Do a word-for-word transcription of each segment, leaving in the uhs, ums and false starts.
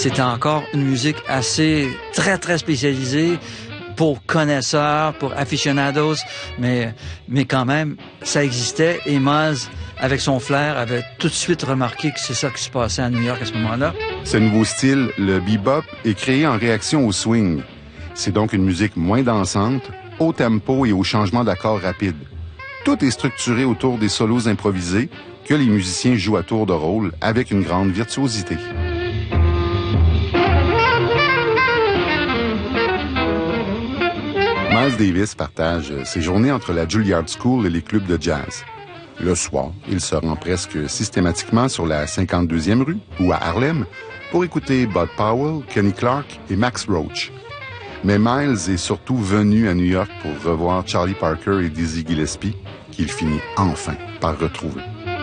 c'était encore une musique assez, très, très spécialisée pour connaisseurs, pour aficionados, mais, mais quand même, ça existait et Miles, avec son flair, avait tout de suite remarqué que c'est ça qui se passait à New York à ce moment-là. Ce nouveau style, le bebop, est créé en réaction au swing. C'est donc une musique moins dansante, au tempo et au changement d'accords rapides. Tout est structuré autour des solos improvisés que les musiciens jouent à tour de rôle avec une grande virtuosité. Miles Davis partage ses journées entre la Juilliard School et les clubs de jazz. Le soir, il se rend presque systématiquement sur la cinquante-deuxième rue ou à Harlem pour écouter Bud Powell, Kenny Clarke et Max Roach. Mais Miles est surtout venu à New York pour revoir Charlie Parker et Dizzy Gillespie, qu'il finit enfin par retrouver.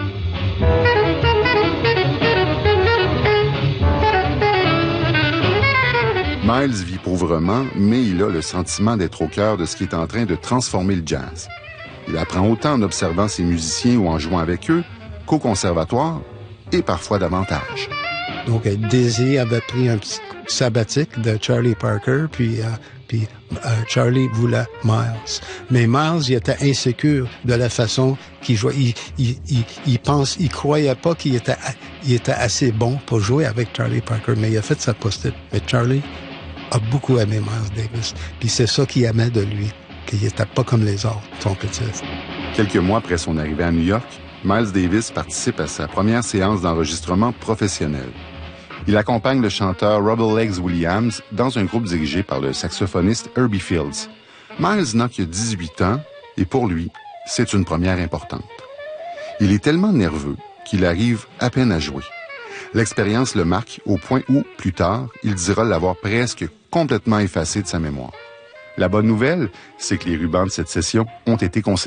Miles vit pauvrement, mais il a le sentiment d'être au cœur de ce qui est en train de transformer le jazz. Il apprend autant en observant ses musiciens ou en jouant avec eux qu'au conservatoire, et parfois davantage. Donc, Dizzy avait pris un petit sabbatique de Charlie Parker, puis, euh, puis euh, Charlie voulait Miles. Mais Miles, il était insécure de la façon qu'il jouait. Il, il, il, il pense, il croyait pas qu'il était, il était assez bon pour jouer avec Charlie Parker, mais il a fait sa postule. Mais Charlie a beaucoup aimé Miles Davis, puis c'est ça qu'il aimait de lui, qu'il était pas comme les autres trompettistes. Quelques mois après son arrivée à New York, Miles Davis participe à sa première séance d'enregistrement professionnel. Il accompagne le chanteur Rubble Legs Williams dans un groupe dirigé par le saxophoniste Herbie Fields. Miles n'a que dix-huit ans et pour lui, c'est une première importante. Il est tellement nerveux qu'il arrive à peine à jouer. L'expérience le marque au point où, plus tard, il dira l'avoir presque complètement effacé de sa mémoire. La bonne nouvelle, c'est que les rubans de cette session ont été conservés.